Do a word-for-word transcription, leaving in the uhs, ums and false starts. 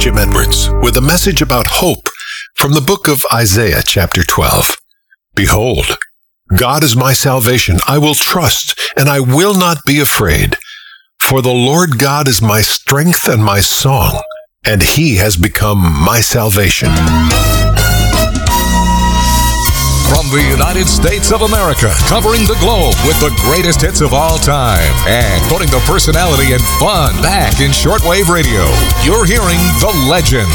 Jim Edwards with a message about hope from the book of Isaiah, chapter twelve. Behold, God is my salvation. I will trust, and I will not be afraid. For the Lord God is my strength and my song, and he has become my salvation. From the United States of America, covering the globe with the greatest hits of all time, and putting the personality and fun back in shortwave radio, you're hearing The Legend.